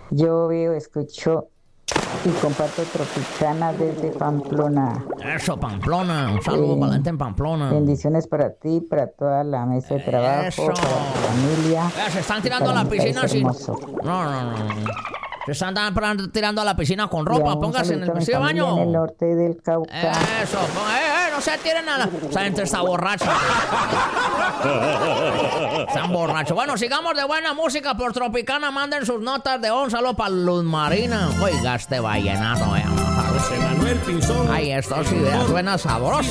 Yo veo, escucho y comparto Tropicana desde Pamplona. Eso, Pamplona. Un saludo para la gente en Pamplona. Bendiciones para ti, para toda la mesa de trabajo, Eso. para tu familia. Se están y tirando a para la mi país piscina sin... hermoso. No. Se están tirando a la piscina con Y ropa. un Póngase en el saludito a mi vestido de familia baño. en el norte del Cauca. Eso. No se tiren a la... Esa gente está borracha. Están borrachos. Bueno, sigamos de buena música por Tropicana. Manden sus notas de un saludo para Luz Marina. Oiga, este vallenato, José Manuel Pinzón. Ay, esto sí suena sabroso.